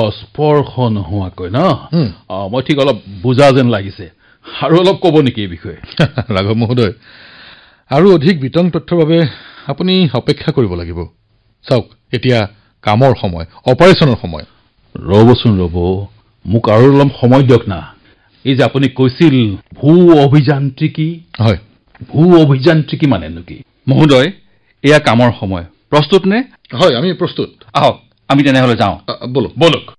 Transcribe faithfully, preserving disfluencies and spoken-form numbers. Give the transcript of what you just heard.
স্পৰ্শ নোহোৱাকৈ ন মই ঠিক অলপ বুজা যেন লাগিছে আৰু অলপ ক'ব নেকি এই বিষয়ে ৰাঘৱ মহোদয় আৰু অধিক বিতং তথ্যৰ বাবে আপুনি অপেক্ষা কৰিব লাগিব চাওক এতিয়া কামৰ সময় অপাৰেচনৰ সময় ৰ'বচোন ৰ'ব মোক আৰু অলপ সময় দিয়ক না এই যে আপুনি কৈছিল ভূ অভিযান্ত্ৰিকী হয় ভূ অভিযান্ত্ৰিকী মানেনো কি মহোদয় এয়া কামৰ সময় প্ৰস্তুত নে হয় আমি প্ৰস্তুত আহক আমি তেনেহলে যাওঁ বলক বলক